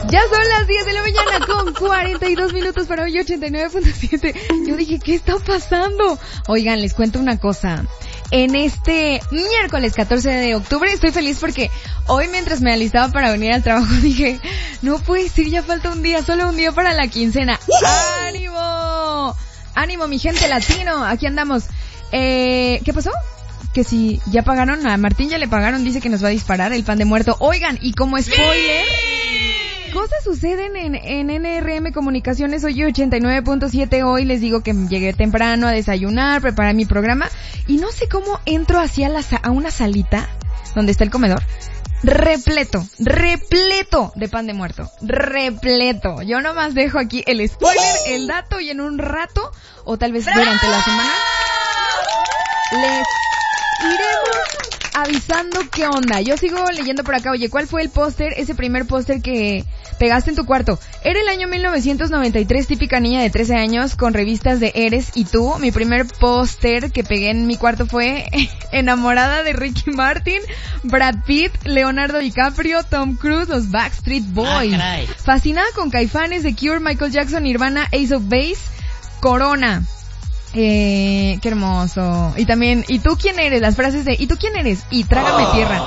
Ya son las 10 de la mañana con 42 minutos para hoy 89.7. Yo dije, ¿qué está pasando? Oigan, les cuento una cosa. En este miércoles 14 de octubre estoy feliz porque hoy mientras me alistaba para venir al trabajo dije, no puede ser, ya falta un día, solo un día para la quincena. ¡Ánimo! ¡Ánimo, mi gente latino! Aquí andamos. ¿Qué pasó? Que si ya pagaron, a Martín ya le pagaron, dice que nos va a disparar el pan de muerto. Oigan, y como spoiler, cosas suceden en NRM Comunicaciones. Hoy 89.7, hoy les digo que llegué temprano a desayunar, preparar mi programa, y no sé cómo entro hacia a una salita donde está el comedor, repleto de pan de muerto, repleto. Yo nomás dejo aquí el spoiler, el dato, y en un rato, o tal vez durante la semana, les iremos avisando qué onda. Yo sigo leyendo por acá. Oye, ¿cuál fue el póster, ese primer póster que pegaste en tu cuarto? Era el año 1993, típica niña de 13 años con revistas de Eres y Tú. Mi primer póster que pegué en mi cuarto fue enamorada de Ricky Martin, Brad Pitt, Leonardo DiCaprio, Tom Cruise, los Backstreet Boys. Fascinada con Caifanes, The Cure, Michael Jackson, Nirvana, Ace of Base, Corona. Qué hermoso. Y también, ¿y tú quién eres? Las frases de, ¿y tú quién eres? Y trágame tierra.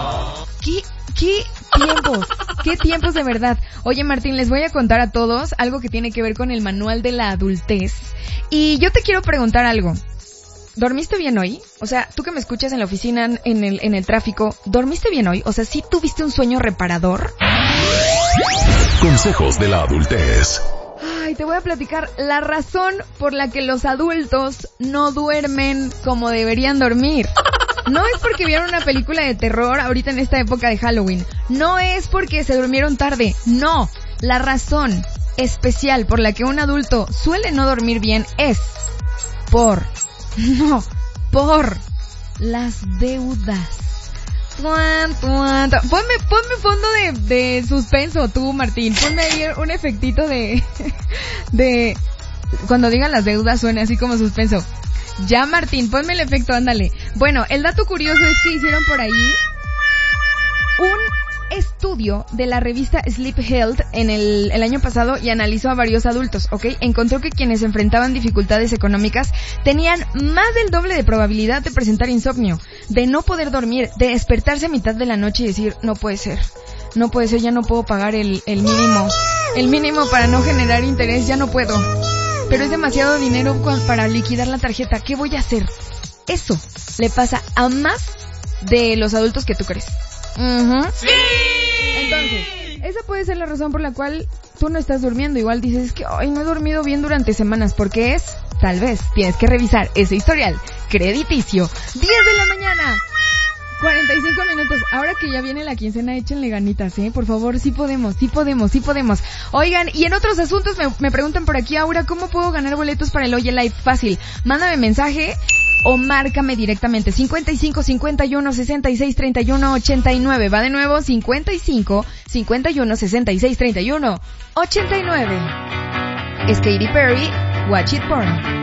Qué tiempos de verdad. Oye, Martín, les voy a contar a todos algo que tiene que ver con el manual de la adultez. Y yo te quiero preguntar algo. ¿Dormiste bien hoy? O sea, tú que me escuchas en la oficina, en el tráfico, ¿dormiste bien hoy? O sea, ¿sí tuviste un sueño reparador? Consejos de la adultez. Ay, te voy a platicar la razón por la que los adultos no duermen como deberían dormir. No es porque vieron una película de terror ahorita en esta época de Halloween. No es porque se durmieron tarde. No. La razón especial por la que un adulto suele no dormir bien es por las deudas. Ponme fondo de suspenso tú, Martín. Ponme ahí un efectito de cuando digan las deudas suene así como suspenso. Ya, Martín, ponme el efecto, ándale. Bueno, el dato curioso es que hicieron por ahí un estudio de la revista Sleep Health en el año pasado y analizó a varios adultos, ¿ok? Encontró que quienes enfrentaban dificultades económicas tenían más del doble de probabilidad de presentar insomnio, de no poder dormir, de despertarse a mitad de la noche y decir, no puede ser, ya no puedo pagar el mínimo para no generar interés, ya no puedo. Pero es demasiado dinero para liquidar la tarjeta, ¿qué voy a hacer? Eso le pasa a más de los adultos que tú crees. ¡Sí! Entonces, esa puede ser la razón por la cual tú no estás durmiendo. Igual dices que no he dormido bien durante semanas. Porque tal vez, tienes que revisar ese historial crediticio. 10 de la mañana, 45 minutos. Ahora que ya viene la quincena, échenle ganitas, por favor, sí podemos. Oigan, y en otros asuntos me preguntan por aquí, Aura, ¿cómo puedo ganar boletos para el Oye Live? Fácil, mándame mensaje o márcame directamente 55 51 66 31 89. Va de nuevo 55 51 66 31 89. Es Katy Perry, Watch It Burn.